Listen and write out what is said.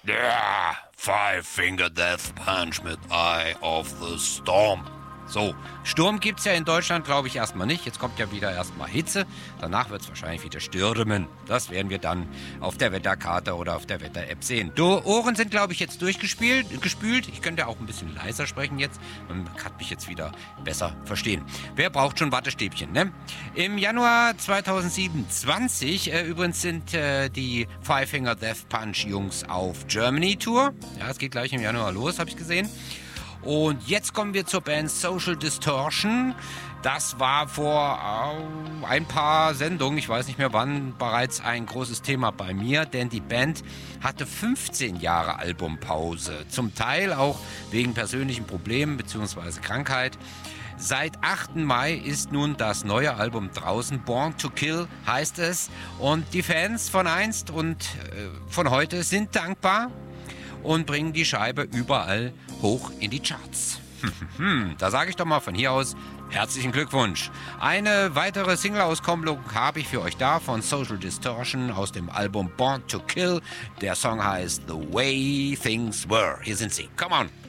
Yeah, Five Finger Death Punch mit Eye of the Storm. So, Sturm gibt's ja in Deutschland, glaube ich, erstmal nicht. Jetzt kommt ja wieder erstmal Hitze. Danach wird's wahrscheinlich wieder stürmen. Das werden wir dann auf der Wetterkarte oder auf der Wetter-App sehen. Die Ohren sind, glaube ich, jetzt gespült. Ich könnte auch ein bisschen leiser sprechen jetzt. Man kann mich jetzt wieder besser verstehen. Wer braucht schon Wattestäbchen, ne? Im Januar 2027 übrigens sind die Five Finger Death Punch Jungs auf Germany Tour. Ja, es geht gleich im Januar los, habe ich gesehen. Und jetzt kommen wir zur Band Social Distortion. Das war vor ein paar Sendungen, ich weiß nicht mehr wann, bereits ein großes Thema bei mir, denn die Band hatte 15 Jahre Albumpause. Zum Teil auch wegen persönlichen Problemen bzw. Krankheit. Seit 8. Mai ist nun das neue Album draußen, Born to Kill heißt es. Und die Fans von einst und von heute sind dankbar und bringen die Scheibe überall hoch in die Charts. Da sage ich doch mal von hier aus herzlichen Glückwunsch. Eine weitere Single-Auskopplung habe ich für euch da von Social Distortion aus dem Album Born to Kill. Der Song heißt The Way Things Were. Hier sind sie. Come on!